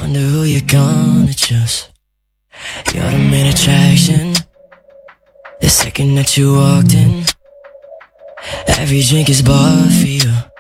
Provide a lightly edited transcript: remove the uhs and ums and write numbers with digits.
Wonder who you're gonna choose. You're the main attraction. The second that you walked in, every drink is bought for you.